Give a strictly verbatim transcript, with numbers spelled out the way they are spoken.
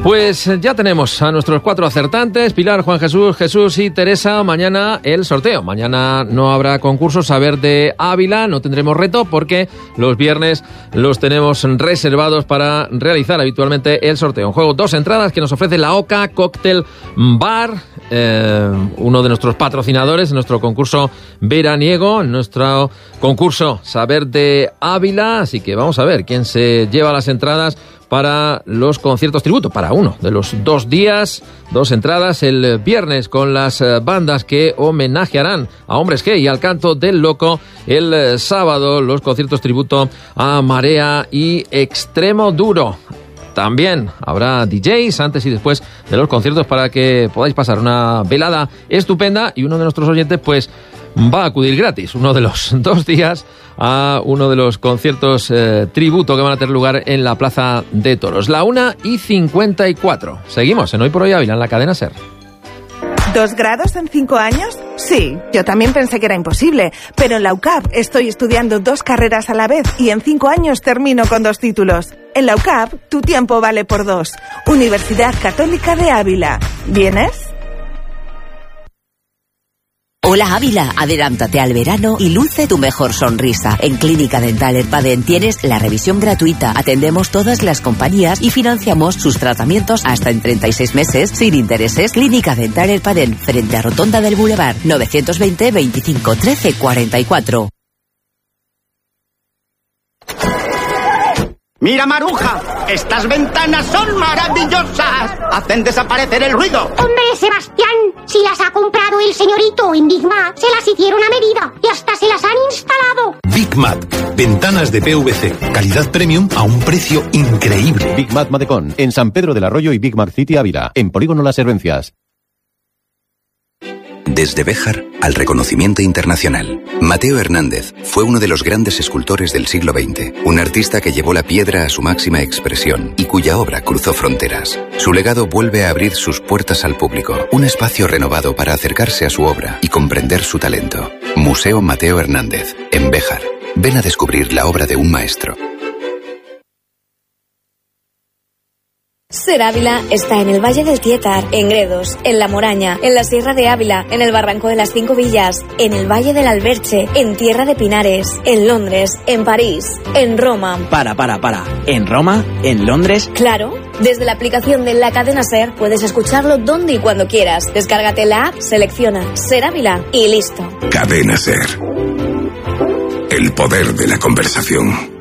Pues ya tenemos a nuestros cuatro acertantes, Pilar, Juan Jesús, Jesús y Teresa. Mañana el sorteo. Mañana no habrá concurso Saber de Ávila, no tendremos reto porque los viernes los tenemos reservados para realizar habitualmente el sorteo. En juego dos entradas que nos ofrece la Oca Cocktail Bar, eh, uno de nuestros patrocinadores, nuestro concurso veraniego, nuestro concurso Saber de Ávila. Así que vamos a ver quién se lleva las entradas para los conciertos tributo, para uno de los dos días, dos entradas el viernes con las bandas que homenajearán a Hombres G y al Canto del Loco. El sábado los conciertos tributo a Marea y Extremo Duro. También habrá D Js antes y después de los conciertos para que podáis pasar una velada estupenda, y uno de nuestros oyentes pues va a acudir gratis uno de los dos días a uno de los conciertos eh, tributo que van a tener lugar en la Plaza de Toros. La una y cincuenta y cuatro. Seguimos en Hoy por Hoy Ávila, en la cadena SER. ¿Dos grados en cinco años? Sí, yo también pensé que era imposible, pero en la U C A P estoy estudiando dos carreras a la vez y en cinco años termino con dos títulos. En la U C A P, tu tiempo vale por dos. Universidad Católica de Ávila. ¿Vienes? Hola Ávila, adelántate al verano y luce tu mejor sonrisa. En Clínica Dental Erpaden tienes la revisión gratuita, atendemos todas las compañías y financiamos sus tratamientos hasta en treinta y seis meses sin intereses. Clínica Dental Erpaden, frente a Rotonda del Boulevard, novecientos veinte veinticinco trece cuarenta y cuatro. ¡Mira, Maruja! ¡Estas ventanas son maravillosas! ¡Hacen desaparecer el ruido! ¡Hombre, Sebastián! Si las ha comprado el señorito en Big Mat, se las hicieron a medida y hasta se las han instalado. Big Mat. Ventanas de P V C. Calidad premium a un precio increíble. Big Mat Matecón. En San Pedro del Arroyo y Big Mac City Ávila. En Polígono Las Servencias. Desde Béjar al reconocimiento internacional. Mateo Hernández fue uno de los grandes escultores del siglo veinte, un artista que llevó la piedra a su máxima expresión y cuya obra cruzó fronteras. Su legado vuelve a abrir sus puertas al público, un espacio renovado para acercarse a su obra y comprender su talento. Museo Mateo Hernández, en Béjar. Ven a descubrir la obra de un maestro. SER Ávila está en el Valle del Tietar, en Gredos, en La Moraña, en la Sierra de Ávila, en el Barranco de las Cinco Villas, en el Valle del Alberche, en Tierra de Pinares, en Londres, en París, en Roma. Para, para, para. ¿En Roma? ¿En Londres? Claro. Desde la aplicación de la cadena SER puedes escucharlo donde y cuando quieras. Descárgate la app, selecciona SER Ávila y listo. Cadena SER. El poder de la conversación.